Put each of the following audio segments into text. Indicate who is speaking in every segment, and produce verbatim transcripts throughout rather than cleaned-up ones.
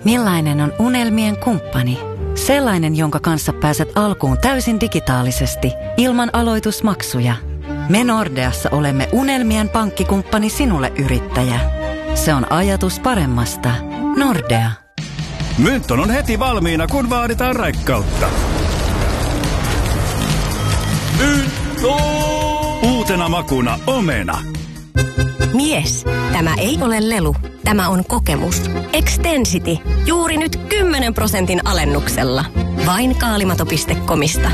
Speaker 1: Millainen on unelmien kumppani? Sellainen, jonka kanssa pääset alkuun täysin digitaalisesti, ilman aloitusmaksuja. Me Nordeassa olemme unelmien pankkikumppani sinulle, yrittäjä. Se on ajatus paremmasta. Nordea.
Speaker 2: Mynton on heti valmiina, kun vaaditaan raikkautta. Mynto! Uutena makuna omena.
Speaker 3: Mies, tämä ei ole lelu. Tämä on kokemus. Extensity. Juuri nyt kymmenen prosentin alennuksella. Vain kaalimato piste comista.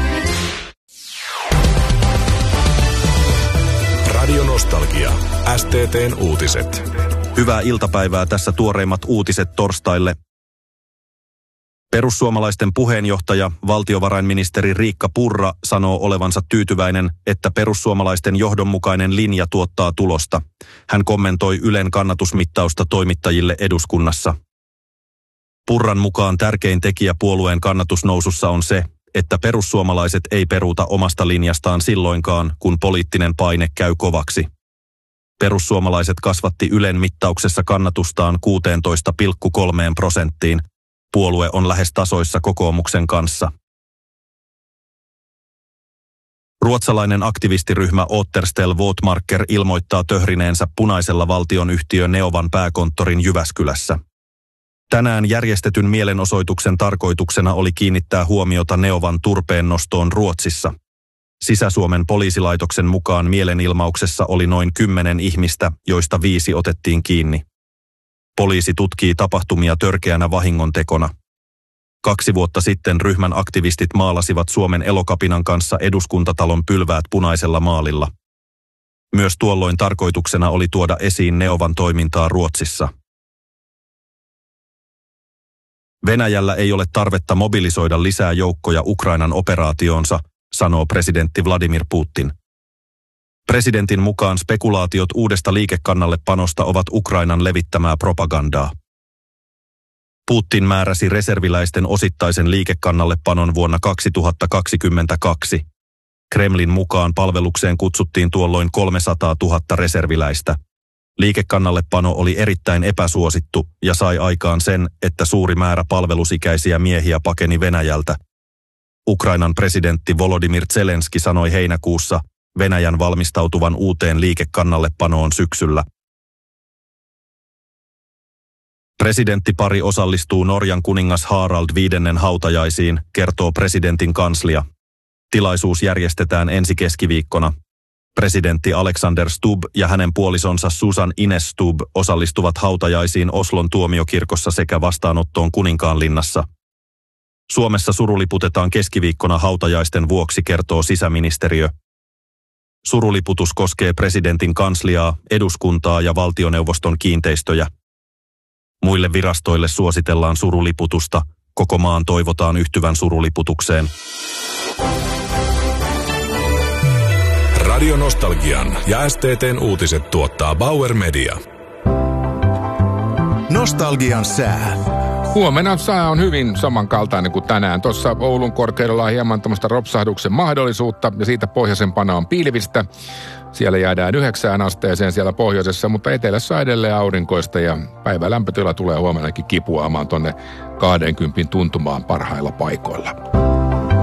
Speaker 4: Radio Nostalgia. S T T:n uutiset.
Speaker 5: Hyvää iltapäivää, tässä tuoreimmat uutiset torstaille. Perussuomalaisten puheenjohtaja, valtiovarainministeri Riikka Purra sanoo olevansa tyytyväinen, että perussuomalaisten johdonmukainen linja tuottaa tulosta. Hän kommentoi Ylen kannatusmittausta toimittajille eduskunnassa. Purran mukaan tärkein tekijä puolueen kannatusnousussa on se, että perussuomalaiset ei peruuta omasta linjastaan silloinkaan, kun poliittinen paine käy kovaksi. Perussuomalaiset kasvatti Ylen mittauksessa kannatustaan kuusitoista pilkku kolme prosenttiin. Puolue on lähes tasoissa kokoomuksen kanssa. Ruotsalainen aktivistiryhmä Återställ Våtmarker ilmoittaa töhrineensä punaisella valtionyhtiö Neovan pääkonttorin Jyväskylässä. Tänään järjestetyn mielenosoituksen tarkoituksena oli kiinnittää huomiota Neovan turpeen nostoon Ruotsissa. Sisä-Suomen poliisilaitoksen mukaan mielenilmauksessa oli noin kymmenen ihmistä, joista viisi otettiin kiinni. Poliisi tutkii tapahtumia törkeänä vahingontekona. Kaksi vuotta sitten ryhmän aktivistit maalasivat Suomen Elokapinan kanssa eduskuntatalon pylväät punaisella maalilla. Myös tuolloin tarkoituksena oli tuoda esiin Neovan toimintaa Ruotsissa. Venäjällä ei ole tarvetta mobilisoida lisää joukkoja Ukrainan operaatioonsa, sanoo presidentti Vladimir Putin. Presidentin mukaan spekulaatiot uudesta liikekannallepanosta ovat Ukrainan levittämää propagandaa. Putin määräsi reserviläisten osittaisen liikekannallepanon vuonna kaksituhattakaksikymmentäkaksi. Kremlin mukaan palvelukseen kutsuttiin tuolloin kolmesataatuhatta reserviläistä. Liikekannallepano oli erittäin epäsuosittu ja sai aikaan sen, että suuri määrä palvelusikäisiä miehiä pakeni Venäjältä. Ukrainan presidentti Volodymyr Zelenski sanoi heinäkuussa Venäjän valmistautuvan uuteen liikekannallepanoon syksyllä. Presidenttipari osallistuu Norjan kuningas Harald viidennen hautajaisiin, kertoo presidentin kanslia. Tilaisuus järjestetään ensi keskiviikkona. Presidentti Alexander Stubb ja hänen puolisonsa Susan Ines Stubb osallistuvat hautajaisiin Oslon tuomiokirkossa sekä vastaanottoon Kuninkaanlinnassa. Suomessa suruliputetaan keskiviikkona hautajaisten vuoksi, kertoo sisäministeriö. Suruliputus koskee presidentin kansliaa, eduskuntaa ja valtioneuvoston kiinteistöjä. Muille virastoille suositellaan suruliputusta. Koko maan toivotaan yhtyvän suruliputukseen.
Speaker 4: Radio Nostalgian ja S T T:n uutiset tuottaa Bauer Media.
Speaker 6: Nostalgian sää.
Speaker 7: Huomenna sää on hyvin samankaltainen kuin tänään. Tuossa Oulun korkeudella on hieman tämmöistä ropsahduksen mahdollisuutta ja siitä pohjoisempana on pilvistä. Siellä jäädään yhdeksään asteeseen siellä pohjoisessa, mutta etelässä edelleen aurinkoista ja päivän lämpötila tulee huomennakin kipuaamaan tonne kaksikymmentä tuntumaan parhailla paikoilla.